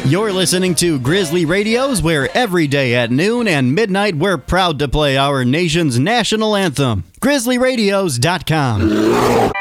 You're listening to Grizzly Radios, where every day at noon and midnight we're proud to play our nation's national anthem. GrizzlyRadios.com.